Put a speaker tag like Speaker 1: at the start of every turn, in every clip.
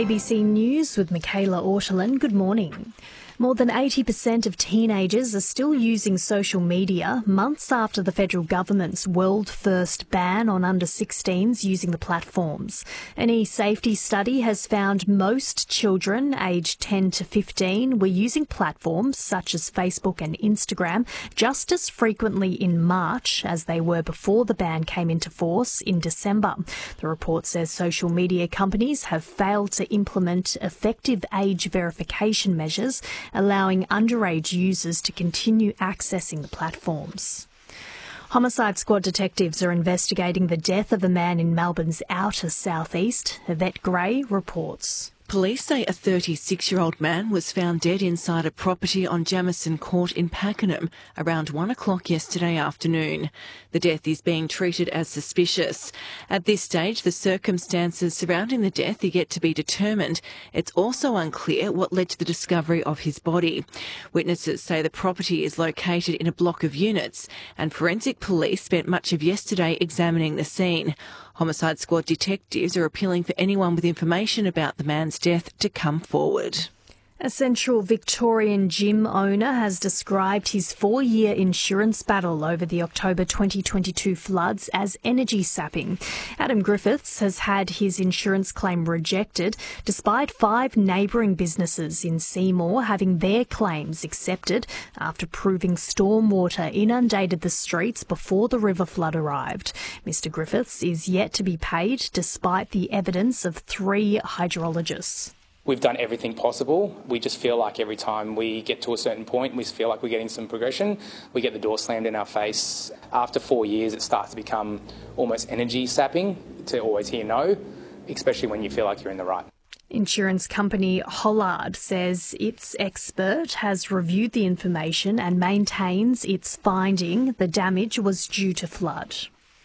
Speaker 1: ABC News with Michaela Ortolin. Good morning. More than 80% of teenagers are still using social media months after the federal government's world-first ban on under-16s using the platforms. An e-safety study has found most children aged 10 to 15 were using platforms such as Facebook and Instagram just as frequently in March as they were before the ban came into force in December. The report says social media companies have failed to implement effective age verification measures, allowing underage users to continue accessing the platforms. Homicide Squad detectives are investigating the death of a man in Melbourne's outer southeast. Yvette Gray reports.
Speaker 2: Police say a 36-year-old man was found dead inside a property on Jamison Court in Pakenham around 1 o'clock yesterday afternoon. The death is being treated as suspicious. At this stage, the circumstances surrounding the death are yet to be determined. It's also unclear what led to the discovery of his body. Witnesses say the property is located in a block of units, and forensic police spent much of yesterday examining the scene. Homicide Squad detectives are appealing for anyone with information about the man's death to come forward.
Speaker 1: A Central Victorian gym owner has described his 4-year insurance battle over the October 2022 floods as energy sapping. Adam Griffiths has had his insurance claim rejected, despite 5 neighbouring businesses in Seymour having their claims accepted after proving stormwater inundated the streets before the river flood arrived. Mr Griffiths is yet to be paid, despite the evidence of 3 hydrologists.
Speaker 3: We've done everything possible. We just feel like every time we get to a certain point, we feel like we're getting some progression. We get the door slammed in our face. After 4 years, it starts to become almost energy sapping to always hear no, especially when you feel like you're in the right.
Speaker 1: Insurance company Hollard says its expert has reviewed the information and maintains its finding the damage was due to flood.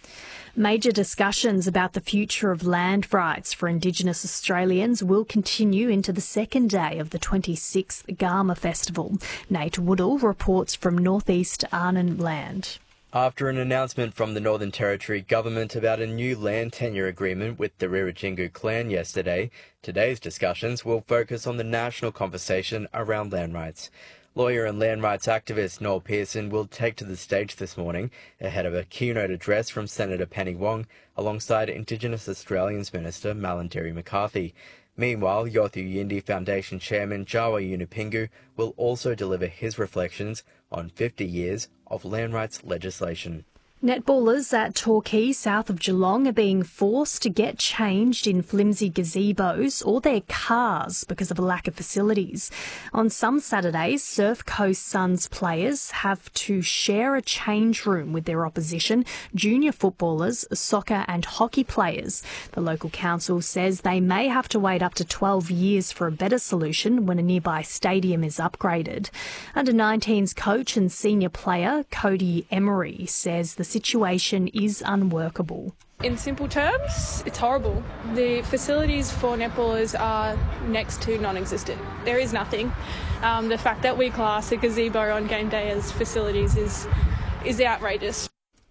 Speaker 1: Major discussions about the future of land rights for Indigenous Australians will continue into the second day of the 26th Garma Festival. Nate Woodall reports from northeast Arnhem Land.
Speaker 4: After an announcement from the Northern Territory government about a new land tenure agreement with the Rirratjingu clan yesterday, today's discussions will focus on the national conversation around land rights. Lawyer and land rights activist Noel Pearson will take to the stage this morning ahead of a keynote address from Senator Penny Wong alongside Indigenous Australians Minister Malarndirri McCarthy. Meanwhile, Yothu Yindi Foundation Chairman Jawa Yunupingu will also deliver his reflections on 50 years of land rights legislation.
Speaker 1: Netballers at Torquay, south of Geelong, are being forced to get changed in flimsy gazebos or their cars because of a lack of facilities. On some Saturdays, Surf Coast Suns players have to share a change room with their opposition, junior footballers, soccer and hockey players. The local council says they may have to wait up to 12 years for a better solution when a nearby stadium is upgraded. Under-19s coach and senior player Cody Emery says the situation is unworkable.
Speaker 5: In simple terms, it's horrible. The facilities for netballers are next to non-existent. There is nothing. The fact that we class a gazebo on game day as facilities is outrageous.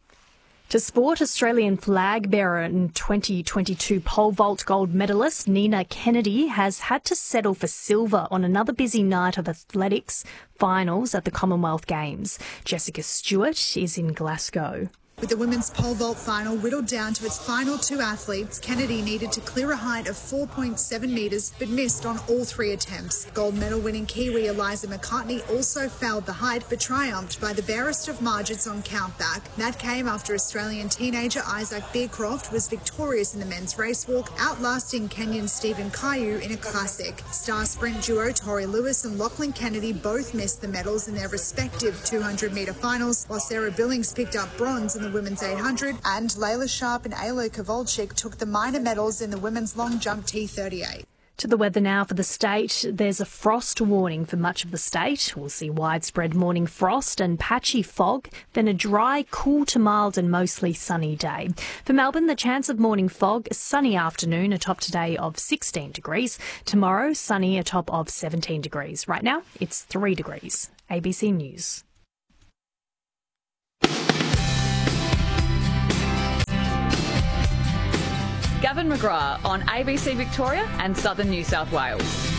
Speaker 1: To sport, Australian flag bearer and 2022 pole vault gold medalist Nina Kennedy has had to settle for silver on another busy night of athletics finals at the Commonwealth Games. Jessica Stewart is in Glasgow.
Speaker 6: With the women's pole vault final whittled down to its final 2 athletes, Kennedy needed to clear a height of 4.7 metres but missed on all 3 attempts. Gold medal winning Kiwi Eliza McCartney also failed the height but triumphed by the barest of margins on countback. That came after Australian teenager Isaac Bearcroft was victorious in the men's race walk, outlasting Kenyan Stephen Caillou in a classic. Star sprint duo Tori Lewis and Lachlan Kennedy both missed the medals in their respective 200-metre finals, while Sarah Billings picked up bronze in the women's 800 and Layla Sharp and Ayla Kowalczyk took the minor medals in the women's long jump T38.
Speaker 1: To the weather now for the state. There's a frost warning for much of the state. We'll see widespread morning frost and patchy fog, then a dry, cool to mild and mostly sunny day. For Melbourne, the chance of morning fog, sunny afternoon, a top today of 16 degrees. Tomorrow, sunny, a top of 17 degrees. Right now, it's 3 degrees. ABC News.
Speaker 7: Gavin McGrath on ABC Victoria and Southern New South Wales.